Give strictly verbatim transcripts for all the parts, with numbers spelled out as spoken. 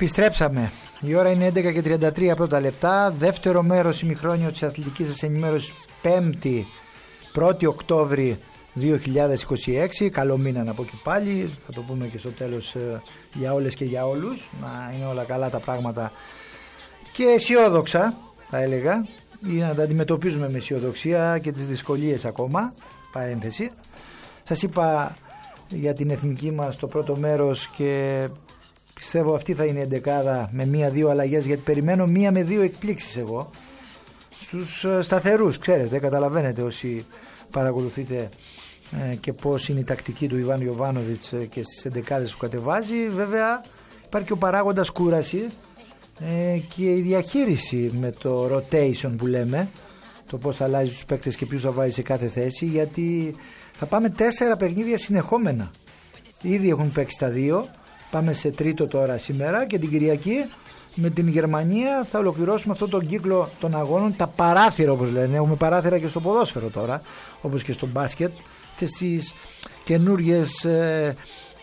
Επιστρέψαμε. Η ώρα είναι έντεκα και τριάντα τρία πρώτα λεπτά. Δεύτερο μέρος ημιχρόνιο της αθλητικής σας ενημέρωσης, Πέμπτη, πρώτη Οκτώβρη δύο χιλιάδες είκοσι έξι. Καλό μήνα να πω και πάλι. Θα το πούμε και στο τέλος ε, για όλες και για όλους. Να είναι όλα καλά τα πράγματα και αισιόδοξα, θα έλεγα, ή να τα αντιμετωπίζουμε με αισιοδοξία και τις δυσκολίες ακόμα. Παρένθεση. Σας είπα για την εθνική μας το πρώτο μέρος και πιστεύω αυτή θα είναι η εντεκάδα με μία-δύο αλλαγές, γιατί περιμένω μία με δύο εκπλήξεις εγώ στους σταθερούς. Ξέρετε, καταλαβαίνετε όσοι παρακολουθείτε ε, και πώς είναι η τακτική του Ιβάν Ιοβάνοβιτς ε, και στις εντεκάδες που κατεβάζει. Βέβαια υπάρχει και ο παράγοντας κούραση ε, και η διαχείριση με το rotation που λέμε, το πώς θα αλλάζει τους παίκτες και ποιους θα βάζει σε κάθε θέση, γιατί θα πάμε τέσσερα παιχνίδια συνεχόμενα. Ήδη έχουν παίξει τα δύο. Πάμε σε τρίτο τώρα σήμερα και την Κυριακή με την Γερμανία θα ολοκληρώσουμε αυτόν τον κύκλο των αγώνων. Τα παράθυρα, όπως λένε, έχουμε παράθυρα και στο ποδόσφαιρο τώρα, όπως και στο μπάσκετ. Τις καινούργιες, ε,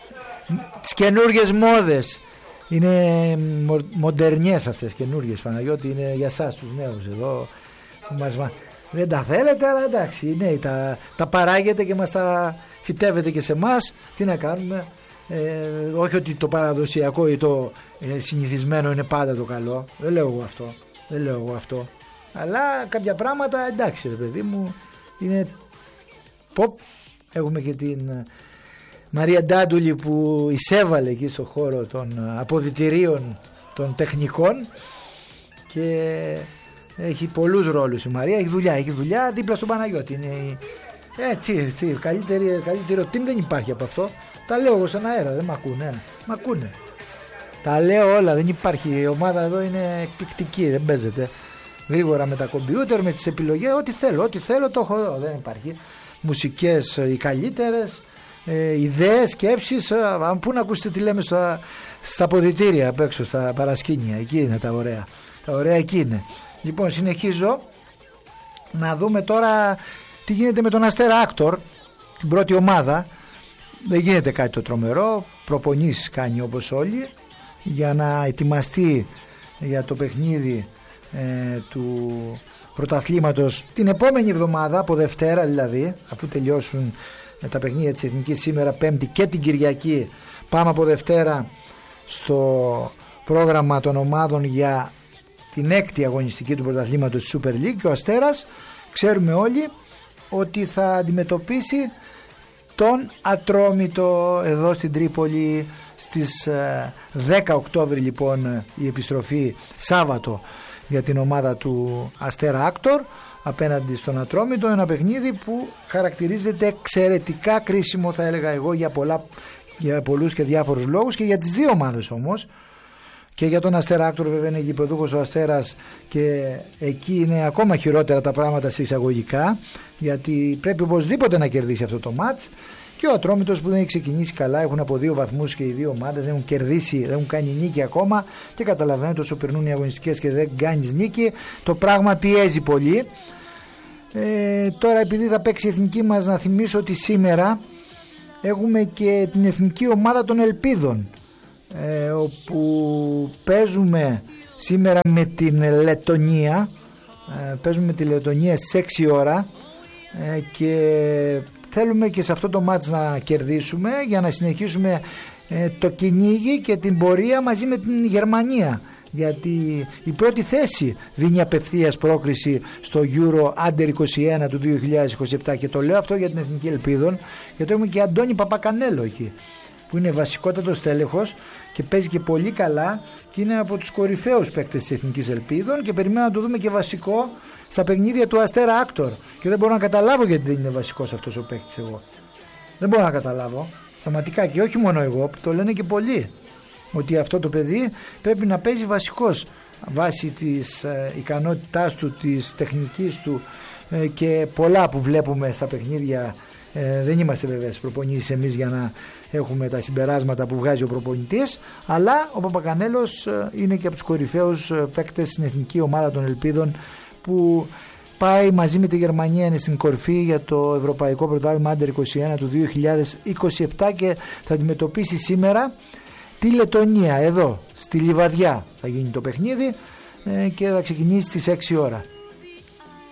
τις καινούργιες μόδες. Είναι μο, μοντερνιές αυτές, καινούργιες, Παναγιώτη, είναι για εσάς τους νέους εδώ. Μας, δεν τα θέλετε, αλλά εντάξει, ναι, τα, τα παράγετε και μας τα φυτεύετε και σε εμάς. Τι να κάνουμε. Ε, όχι ότι το παραδοσιακό ή το ε, συνηθισμένο είναι πάντα το καλό. Δεν λέω εγώ αυτό. Δεν λέω εγώ αυτό. Αλλά κάποια πράγματα, εντάξει ρε παιδί μου, είναι pop. Έχουμε και την Μαρία Ντάντουλη που εισέβαλε εκεί στο χώρο των αποδυτηρίων των τεχνικών και έχει πολλούς ρόλους η Μαρία. Έχει δουλειά, έχει δουλειά δίπλα στον Παναγιώτη. Είναι η... ε, τι, τι, καλύτερη, καλύτερο team δεν υπάρχει από αυτό. Τα λέω εγώ στον αέρα, δεν μ' ακούνε. Μ' ακούνε. Τα λέω όλα, δεν υπάρχει. Η ομάδα εδώ είναι εκπληκτική, δεν παίζεται. Γρήγορα με τα κομπιούτερ, με τις επιλογές, ό,τι θέλω, ό,τι θέλω το έχω εδώ. Δεν υπάρχει. Μουσικές οι καλύτερες, ε, ιδέες, σκέψεις. Ε, πού να ακούσετε τι λέμε στα, στα ποδητήρια απ' έξω, στα παρασκήνια. Εκεί είναι τα ωραία. Τα ωραία εκεί είναι. Λοιπόν, συνεχίζω να δούμε τώρα τι γίνεται με τον Αστέρα Άκτορ, την πρώτη ομάδα. Δεν γίνεται κάτι το τρομερό, προπονήσεις κάνει όπως όλοι για να ετοιμαστεί για το παιχνίδι ε, του πρωταθλήματος την επόμενη εβδομάδα, από Δευτέρα δηλαδή, αφού τελειώσουν ε, τα παιχνίδια της Εθνικής σήμερα Πέμπτη και την Κυριακή. Πάμε από Δευτέρα στο πρόγραμμα των ομάδων για την έκτη αγωνιστική του πρωταθλήματος της Super League και ο Αστέρας ξέρουμε όλοι ότι θα αντιμετωπίσει τον Ατρόμητο εδώ στην Τρίπολη στις δέκα Οκτώβρη. Λοιπόν η επιστροφή Σάββατο για την ομάδα του Αστέρα Άκτορ απέναντι στον Ατρόμητο, ένα παιχνίδι που χαρακτηρίζεται εξαιρετικά κρίσιμο, θα έλεγα εγώ, για, πολλά, για πολλούς και διάφορους λόγους και για τις δύο ομάδες όμως. Και για τον Αστέρα Άκτορ βέβαια είναι γηπεδούχος ο Αστέρας και εκεί είναι ακόμα χειρότερα τα πράγματα σε εισαγωγικά, γιατί πρέπει οπωσδήποτε να κερδίσει αυτό το μάτς. Και ο Ατρόμητος που δεν έχει ξεκινήσει καλά, έχουν από δύο βαθμούς και οι δύο ομάδες, δεν έχουν κερδίσει, δεν έχουν κάνει νίκη ακόμα και καταλαβαίνετε όσο περνούν οι αγωνιστικές και δεν κάνεις νίκη, το πράγμα πιέζει πολύ. Ε, τώρα επειδή θα παίξει η εθνική μας, να θυμίσω ότι σήμερα έχουμε και την εθνική ομάδα των Ελπίδων, ε, όπου παίζουμε σήμερα με την Λετονία, ε, παίζουμε με τη Λετονία στις έξι ώρα ε, και θέλουμε και σε αυτό το μάτς να κερδίσουμε για να συνεχίσουμε ε, το κυνήγι και την πορεία μαζί με την Γερμανία, γιατί η πρώτη θέση δίνει απευθείας πρόκριση στο Euro Under είκοσι ένα του δύο χιλιάδες είκοσι επτά και το λέω αυτό για την Εθνική Ελπίδων γιατί έχουμε και Αντώνη Παπακανέλο εκεί που είναι βασικότατος τέλεχος και παίζει και πολύ καλά και είναι από τους κορυφαίους παίκτες της Εθνικής Ελπίδων και περιμένω να το δούμε και βασικό στα παιχνίδια του Αστέρα Άκτορ και δεν μπορώ να καταλάβω γιατί δεν είναι βασικός αυτός ο παίκτης εγώ. Δεν μπορώ να καταλάβω πραγματικά και όχι μόνο εγώ, το λένε και πολλοί, ότι αυτό το παιδί πρέπει να παίζει βασικός βάσει της ε, ικανότητάς του, της τεχνικής του ε, και πολλά που βλέπουμε στα παιχνίδια. Ε, δεν είμαστε βέβαια στις προπονήσεις εμείς για να έχουμε τα συμπεράσματα που βγάζει ο προπονητής, αλλά ο Παπακανέλος ε, είναι και από τους κορυφαίους ε, παίκτες στην εθνική ομάδα των Ελπίδων που πάει μαζί με τη Γερμανία, είναι στην κορφή για το Ευρωπαϊκό Πρωτάθλημα Άντερ είκοσι ένα του δύο χιλιάδες είκοσι επτά και θα αντιμετωπίσει σήμερα τη Λετωνία. Εδώ στη Λιβαδιά θα γίνει το παιχνίδι και θα ξεκινήσει στις έξι ώρα.